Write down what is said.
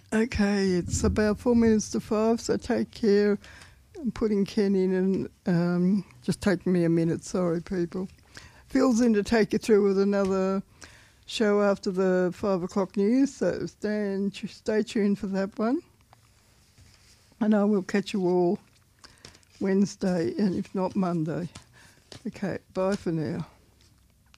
Okay, it's about 4 minutes to 5, so take care. I'm putting Ken in and just taking me a minute, sorry people. Phil's in to take you through with another show after the 5 o'clock news, so stay tuned for that one. And I will catch you all Wednesday, and if not Monday. Okay, bye for now.